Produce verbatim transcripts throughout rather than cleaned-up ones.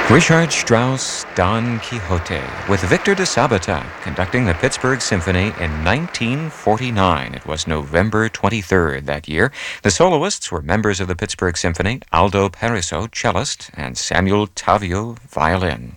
Richard Strauss' Don Quixote, with Victor de Sabata conducting the Pittsburgh Symphony in nineteen forty-nine. It was November twenty-third that year. The soloists were members of the Pittsburgh Symphony, Aldo Periso, cellist, and Samuel Tavio, violin.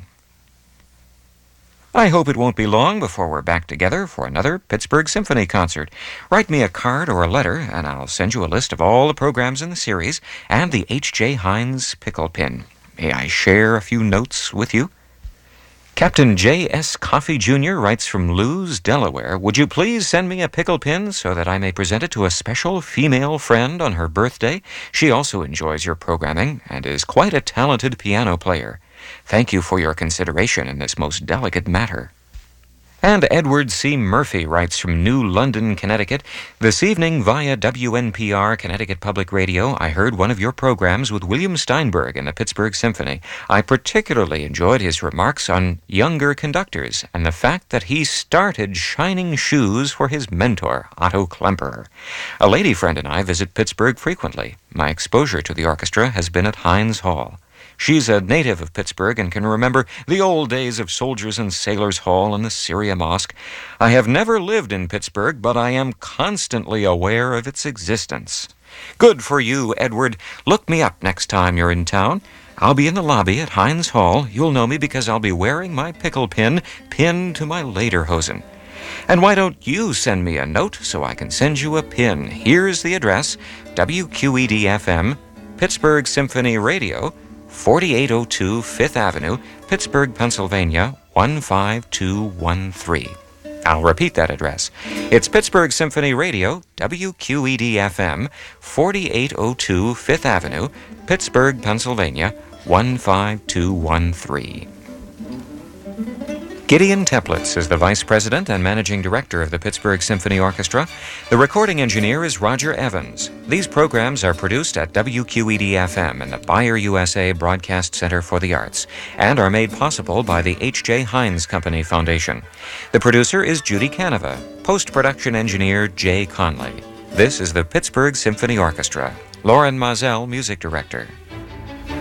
I hope it won't be long before we're back together for another Pittsburgh Symphony concert. Write me a card or a letter, and I'll send you a list of all the programs in the series and the H J Heinz pickle pin. May I share a few notes with you? Captain J S. Coffey Junior writes from Lewes, Delaware. Would you please send me a pickle pin so that I may present it to a special female friend on her birthday? She also enjoys your programming and is quite a talented piano player. Thank you for your consideration in this most delicate matter. And Edward C. Murphy writes from New London, Connecticut. This evening via W N P R, Connecticut Public Radio, I heard one of your programs with William Steinberg in the Pittsburgh Symphony. I particularly enjoyed his remarks on younger conductors and the fact that he started shining shoes for his mentor, Otto Klemperer. A lady friend and I visit Pittsburgh frequently. My exposure to the orchestra has been at Heinz Hall. She's a native of Pittsburgh and can remember the old days of Soldiers and Sailors Hall and the Syria Mosque. I have never lived in Pittsburgh, but I am constantly aware of its existence. Good for you, Edward. Look me up next time you're in town. I'll be in the lobby at Heinz Hall. You'll know me because I'll be wearing my pickle pin pinned to my lederhosen. And why don't you send me a note so I can send you a pin? Here's the address, W Q E D F M, Pittsburgh Symphony Radio, forty-eight oh two Fifth Avenue, Pittsburgh, Pennsylvania, one five two one three. I'll repeat that address. It's Pittsburgh Symphony Radio, W Q E D F M, forty-eight oh two Fifth Avenue, Pittsburgh, Pennsylvania, one five two one three. Gideon Teplitz is the Vice President and Managing Director of the Pittsburgh Symphony Orchestra. The recording engineer is Roger Evans. These programs are produced at W Q E D F M and the Bayer U S A Broadcast Center for the Arts and are made possible by the H J Heinz Company Foundation. The producer is Judy Canova. Post-production engineer Jay Conley. This is the Pittsburgh Symphony Orchestra. Lauren Mazel, Music Director.